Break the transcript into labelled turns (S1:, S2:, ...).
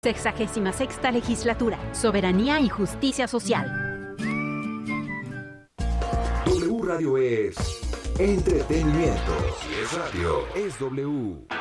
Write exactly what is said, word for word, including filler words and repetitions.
S1: Sexagésima sexta legislatura. Soberanía y justicia social.
S2: W Radio es entretenimiento. Si es radio, es W.